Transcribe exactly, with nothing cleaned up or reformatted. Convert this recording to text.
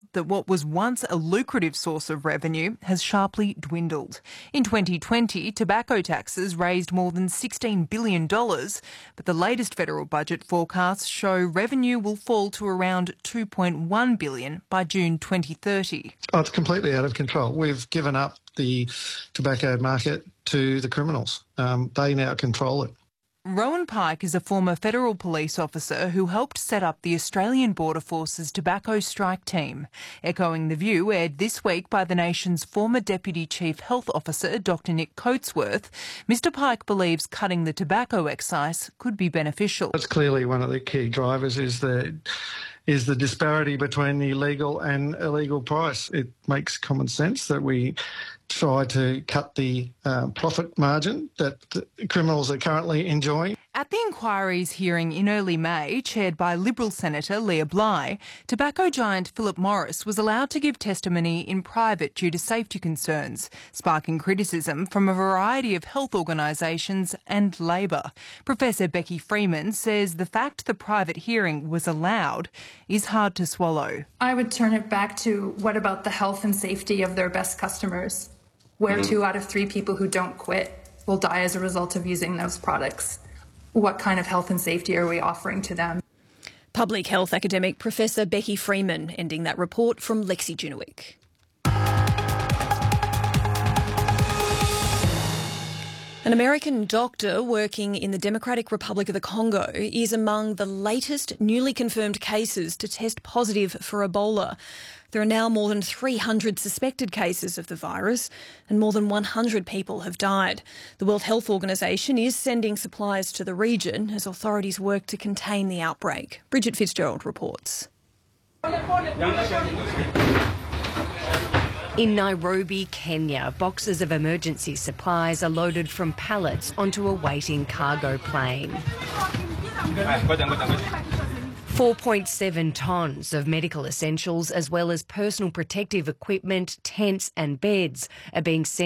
that what was once a lucrative source of revenue has sharply dwindled. In twenty twenty, tobacco taxes raised more than sixteen billion dollars, but the latest federal budget forecasts show revenue will fall to around two point one billion dollars by June twenty thirty. Oh, it's completely out of control. We've given up the tobacco market to the criminals. Um, they now control it. Rowan Pike is a former federal police officer who helped set up the Australian Border Force's tobacco strike team. Echoing the view aired this week by the nation's former Deputy Chief Health Officer, Doctor Nick Coatsworth, Mr Pike believes cutting the tobacco excise could be beneficial. That's clearly one of the key drivers is the, is the disparity between the legal and illegal price. It makes common sense that we try to cut the uh, profit margin that the criminals are currently enjoying. At the inquiry's hearing in early May, chaired by Liberal Senator Leah Bly, tobacco giant Philip Morris was allowed to give testimony in private due to safety concerns, sparking criticism from a variety of health organisations and Labor. Professor Becky Freeman says the fact the private hearing was allowed is hard to swallow. I would turn it back to what about the health and safety of their best customers, where mm. two out of three people who don't quit will die as a result of using those products. What kind of health and safety are we offering to them? Public health academic Professor Becky Freeman ending that report from Lexi Junowick. An American doctor working in the Democratic Republic of the Congo is among the latest newly confirmed cases to test positive for Ebola. There are now more than three hundred suspected cases of the virus and more than one hundred people have died. The World Health Organization is sending supplies to the region as authorities work to contain the outbreak. Bridget Fitzgerald reports. In Nairobi, Kenya, boxes of emergency supplies are loaded from pallets onto a waiting cargo plane. four point seven tonnes of medical essentials as well as personal protective equipment, tents and beds are being sent